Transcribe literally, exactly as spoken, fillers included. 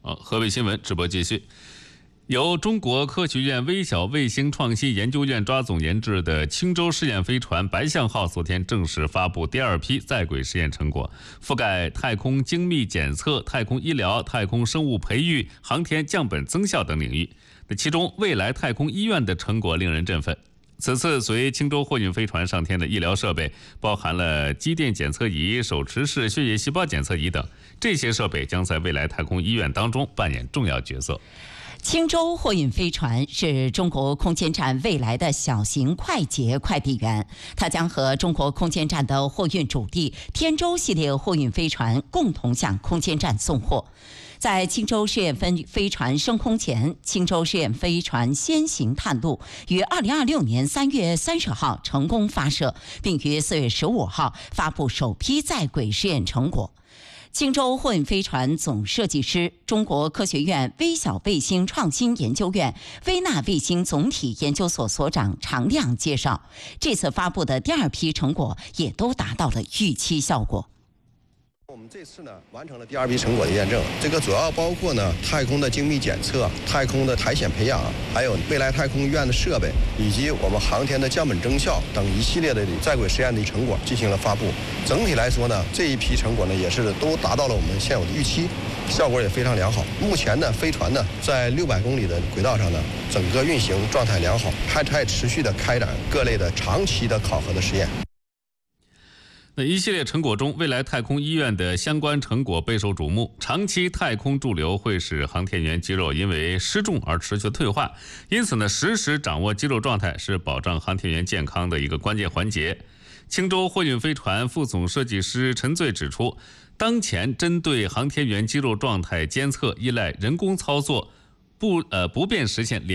好，河北新闻直播继续。由中国科学院微小卫星创新研究院抓总研制的青州试验飞船白象号昨天正式发布第二批在轨实验成果，覆盖太空精密检测、太空医疗、太空生物培育、航天降本增效等领域。那其中未来太空医院的成果令人振奋。此次随青州货运飞船上天的医疗设备包含了肌电检测仪、手持式血液细胞检测仪等，这些设备将在未来太空医院当中扮演重要角色。 青州货运飞船是中国空间站未来的小型快捷快递员，它将和中国空间站的货运主力天舟系列货运飞船共同向空间站送货。在青州试验飞飞船升空前，青州试验飞船先行探路，于二零二六年三月三十号成功发射，并于四月十五号发布首批在轨试验成果。青州货运飞船总设计师、中国科学院微小卫星创新研究院微纳卫星总体研究所所长常亮介绍，这次发布的第二批成果也都达到了预期效果。 我们这次呢完成了第二批成果的验证，这个主要包括呢太空的精密检测、太空的苔藓培养，还有未来太空医院的设备，以及我们航天的降本增效等一系列的在轨实验的成果进行了发布。整体来说呢，这一批成果呢也是都达到了我们现有的预期，效果也非常良好。目前呢，飞船呢在六百公里的轨道上呢，整个运行状态良好，还在持续的开展各类的长期的考核的实验。 那一系列成果中，未来太空医院的相关成果备受瞩目。长期太空驻留会使航天员肌肉因为失重而持续的退化，因此呢，实时掌握肌肉状态是保障航天员健康的一个关键环节。青州货运飞船副总设计师陈醉指出，当前针对航天员肌肉状态监测依赖人工操作，不呃不便实现